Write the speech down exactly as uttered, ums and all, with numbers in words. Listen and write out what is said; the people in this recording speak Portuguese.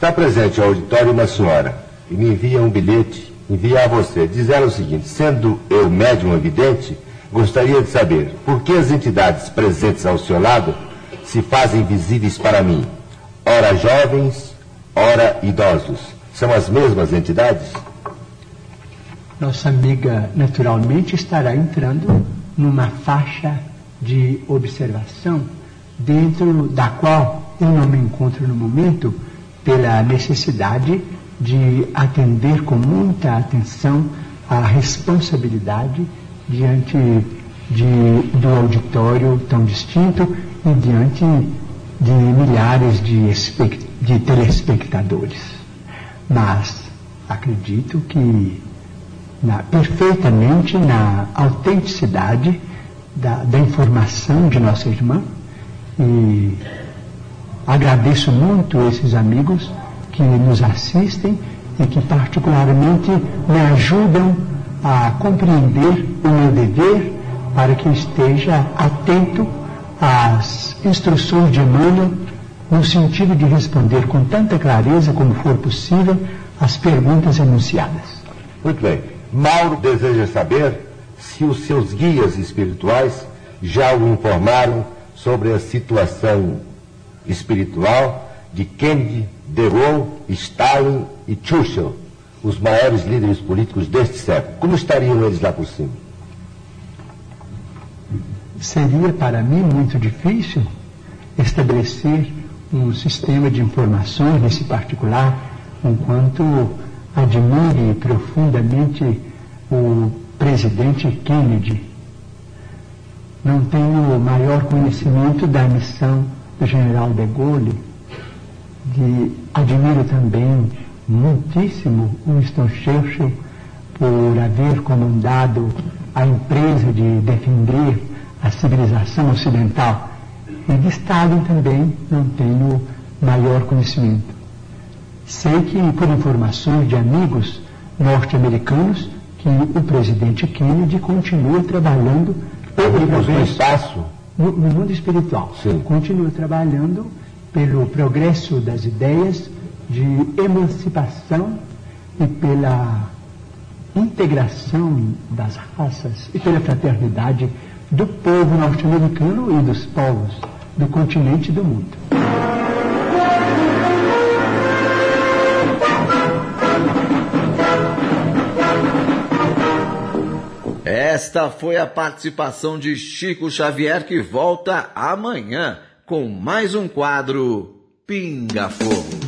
Está presente ao auditório uma senhora e me envia um bilhete, envia a você. Diz ela o seguinte: sendo eu médium evidente, gostaria de saber por que as entidades presentes ao seu lado se fazem visíveis para mim. Ora jovens, ora idosos. São as mesmas entidades? Nossa amiga naturalmente estará entrando numa faixa de observação dentro da qual eu não me encontro no momento, pela necessidade de atender com muita atenção a responsabilidade diante de, do auditório tão distinto e diante de milhares de, espect, de telespectadores. Mas acredito que na, perfeitamente na autenticidade da, da informação de nossa irmã, e agradeço muito esses amigos que nos assistem e que particularmente me ajudam a compreender o meu dever para que esteja atento às instruções de Emmanuel no sentido de responder com tanta clareza como for possível as perguntas enunciadas. Muito bem. Mauro deseja saber se os seus guias espirituais já o informaram sobre a situação espiritual de Kennedy, De Gaulle, Stalin e Churchill, os maiores líderes políticos deste século. Como estariam eles lá por cima? Seria para mim muito difícil estabelecer um sistema de informações nesse particular, enquanto admire profundamente o presidente Kennedy. Não tenho maior conhecimento da missão do general De Gaulle. De, admiro também muitíssimo Winston Churchill por haver comandado a empresa de defender a civilização ocidental. E de Stalin também não tenho maior conhecimento. Sei que, por informações de amigos norte-americanos, que o presidente Kennedy continua trabalhando no espaço, no, no mundo espiritual. Sim. Continua trabalhando pelo progresso das ideias de emancipação e pela integração das raças e pela fraternidade do povo norte-americano e dos povos do continente e do mundo. Esta foi a participação de Chico Xavier, que volta amanhã com mais um quadro Pinga Fogo.